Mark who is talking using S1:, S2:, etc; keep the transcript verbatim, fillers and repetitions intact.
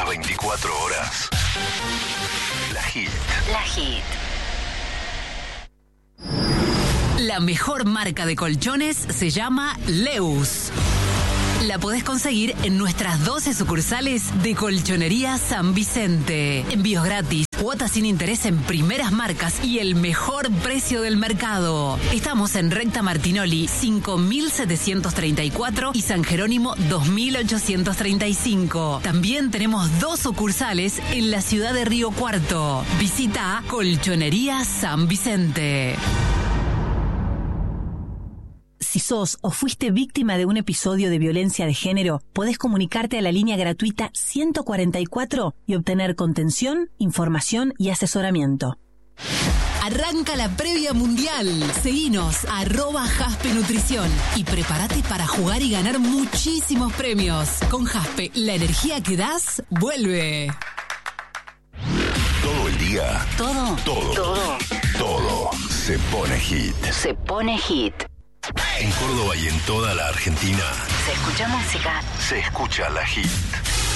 S1: las veinticuatro horas. La Hit.
S2: La Hit.
S3: La mejor marca de colchones se llama Leus. La podés conseguir en nuestras doce sucursales de Colchonería San Vicente. Envíos gratis, cuotas sin interés en primeras marcas y el mejor precio del mercado. Estamos en Recta Martinoli cinco mil setecientos treinta y cuatro y San Jerónimo dos mil ochocientos treinta y cinco. También tenemos dos sucursales en la ciudad de Río Cuarto. Visita Colchonería San Vicente.
S4: Si sos o fuiste víctima de un episodio de violencia de género, podés comunicarte a la línea gratuita ciento cuarenta y cuatro y obtener contención, información y asesoramiento.
S3: Arranca la previa mundial. Seguinos, arroba Jaspe Nutrición. Y prepárate para jugar y ganar muchísimos premios. Con Jaspe, la energía que das, vuelve.
S1: Todo el día.
S2: Todo.
S1: Todo.
S2: Todo.
S1: Todo se pone hit.
S2: Se pone hit.
S1: En Córdoba y en toda la Argentina
S2: Se escucha música.
S1: se escucha la Hit.